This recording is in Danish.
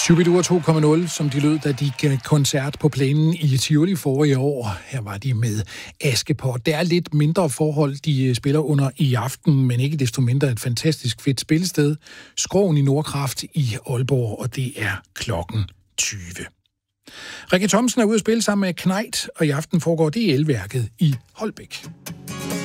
Shubidua 2.0, som de lød, da de gav koncert på plænen i Tivoli forrige år. Her var de med Askepot. Det er lidt mindre forhold, de spiller under i aften, men ikke desto mindre et fantastisk fedt spillested. Skroen i Nordkraft i Aalborg, og det er klokken 20. Rikke Thomsen er ude at spille sammen med Knejt, og i aften foregår det i Elværket i Holbæk.